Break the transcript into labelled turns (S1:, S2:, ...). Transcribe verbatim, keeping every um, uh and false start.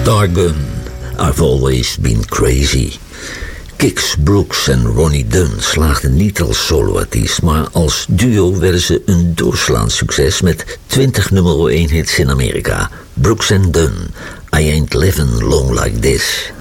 S1: Dargun, I've Always Been Crazy. Kix Brooks en Ronnie Dunn slaagden niet als soloartiest, maar als duo werden ze een doorslaand succes met twintig nummer één hits in Amerika. Brooks en Dunn, I Ain't Living Long Like This.